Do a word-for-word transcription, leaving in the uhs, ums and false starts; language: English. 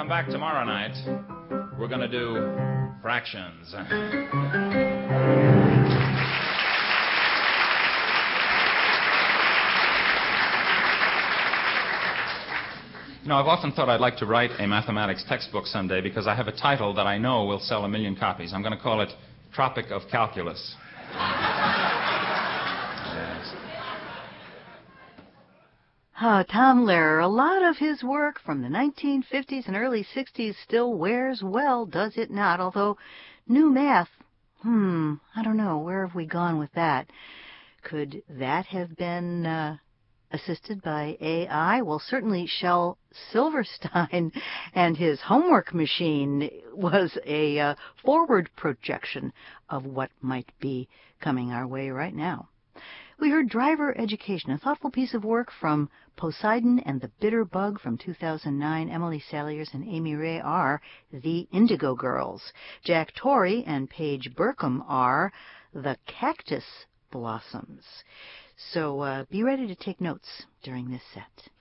come back tomorrow night, we're going to do fractions. You know, I've often thought I'd like to write a mathematics textbook someday because I have a title that I know will sell a million copies. I'm going to call it Tropic of Calculus. Yes. Oh, Tom Lehrer, a lot of his work from the nineteen fifties and early sixties still wears well, does it not? Although new math, hmm, I don't know, where have we gone with that? Could that have been uh, assisted by A I? Well, certainly Shel Silverstein and his homework machine was a uh, forward projection of what might be coming our way right now. We heard Driver Education, a thoughtful piece of work from Poseidon and the Bitter Bug from two thousand nine. Emily Saliers and Amy Ray are the Indigo Girls. Jack Torrey and Paige Burkham are the Cactus Blossoms. So uh, be ready to take notes during this set.